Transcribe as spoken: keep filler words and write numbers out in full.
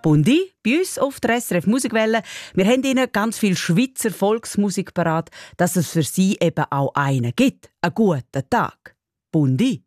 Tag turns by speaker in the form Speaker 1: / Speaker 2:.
Speaker 1: Bundi, bei uns auf der S R F Musikwelle. Wir haben Ihnen ganz viel Schweizer Volksmusik parat, dass es für Sie eben auch einen gibt. Einen guten Tag. Bundi.